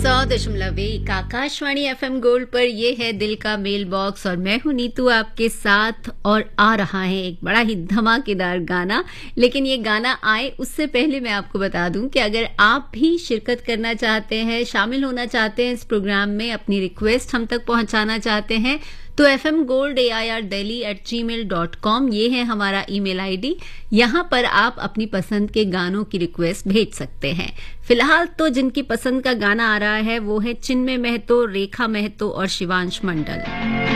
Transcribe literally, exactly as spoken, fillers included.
सौ दशमलव एक आकाशवाणी एफएम गोल्ड पर ये है दिल का मेल बॉक्स और मैं हूं नीतू आपके साथ। और आ रहा है एक बड़ा ही धमाकेदार गाना, लेकिन ये गाना आए उससे पहले मैं आपको बता दूं कि अगर आप भी शिरकत करना चाहते हैं, शामिल होना चाहते हैं इस प्रोग्राम में, अपनी रिक्वेस्ट हम तक पहुंचाना चाहते हैं, तो F M gold A I R Delhi eight ji mail dot com ये है हमारा ईमेल आईडी। यहाँ पर आप अपनी पसंद के गानों की रिक्वेस्ट भेज सकते हैं। फिलहाल तो जिनकी पसंद का गाना आ रहा है वो है चिन्मय महतो, रेखा महतो और शिवांश मंडल।